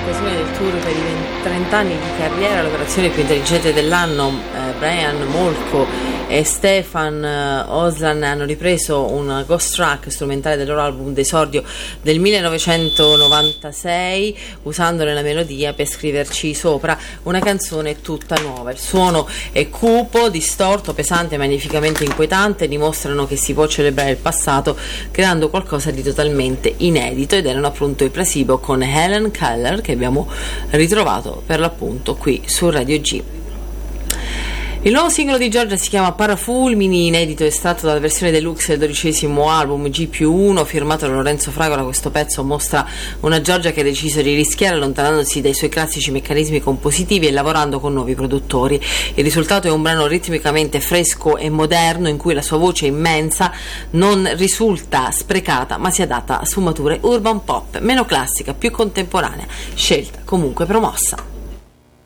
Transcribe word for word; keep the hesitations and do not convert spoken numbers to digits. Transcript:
occasione del tour per i trenta anni di carriera, l'operazione più intelligente dell'anno, eh, Brian Molko e Stefan eh, Osland hanno ripreso un ghost track strumentale del loro album d'esordio del millenovecentonovantasei, usandone la melodia per scriverci sopra una canzone tutta nuova. Il suono è cupo, distorto, pesante e magnificamente inquietante, dimostrano che si può celebrare il passato creando qualcosa di totalmente inedito, ed erano appunto i Placebo con Helen Keller, che abbiamo ritrovato per l'appunto qui su Radio G. Il nuovo singolo di Giorgia si chiama Parafulmini, inedito, estratto dalla versione deluxe del dodicesimo album G più uno firmato da Lorenzo Fragola. Questo pezzo mostra una Giorgia che ha deciso di rischiare allontanandosi dai suoi classici meccanismi compositivi e lavorando con nuovi produttori. Il risultato è un brano ritmicamente fresco e moderno in cui la sua voce immensa non risulta sprecata ma si adatta a sfumature urban pop, meno classica, più contemporanea, scelta comunque promossa.